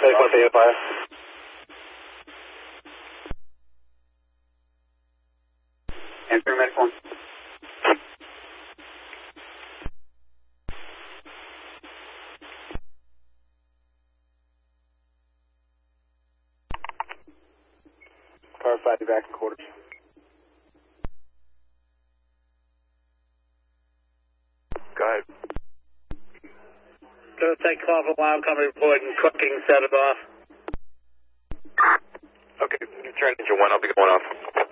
What's the fire? Answer medical one. Car 5 back in quarters. Go ahead. Go take off alarm, come reporting, cooking, set it off. Okay, you turn engine 1, I'll be going off.